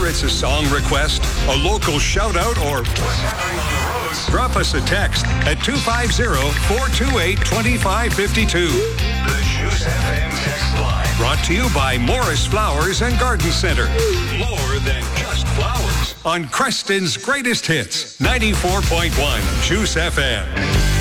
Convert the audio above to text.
it's a song request, a local shout-out, or drop us a text at 250-428-2552. The Juice FM text line. Brought to you by Morris Flowers and Garden Center. More than just flowers. On Creston's Greatest Hits, 94.1 Juice FM.